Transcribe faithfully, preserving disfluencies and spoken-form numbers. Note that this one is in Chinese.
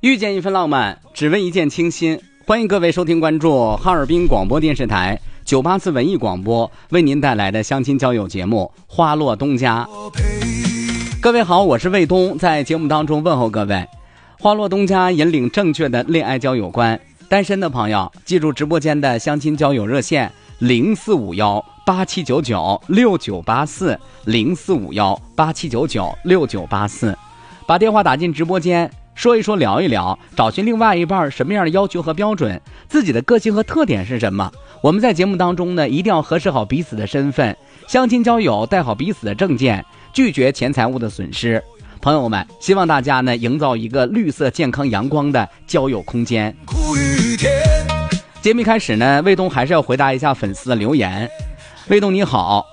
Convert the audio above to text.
遇见一份浪漫，只为一见倾心。欢迎各位收听关注哈尔滨广播电视台九八四文艺广播为您带来的相亲交友节目《花落东家》。各位好，我是卫东，在节目当中问候各位。花落东家引领正确的恋爱交友观，单身的朋友记住直播间的相亲交友热线零四五幺八七九九六九八四零四五幺八七九九六九八四，把电话打进直播间，说一说聊一聊，找寻另外一半什么样的要求和标准，自己的个性和特点是什么。我们在节目当中呢，一定要核实好彼此的身份，相亲交友带好彼此的证件，拒绝钱财物的损失。朋友们，希望大家呢营造一个绿色健康阳光的交友空间。节目一开始呢，卫东还是要回答一下粉丝的留言。卫东你好，